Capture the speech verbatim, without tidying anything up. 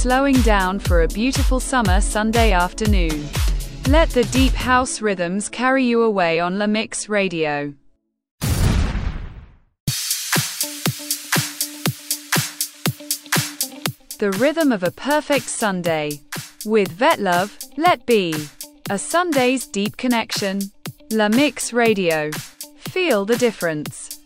slowing down for a beautiful summer Sunday afternoon. Let the deep house rhythms carry you away on La Mix Radio. The rhythm of a perfect Sunday. With Vetlove, Let Be. A Sunday's deep connection. La Mix Radio. Feel the difference.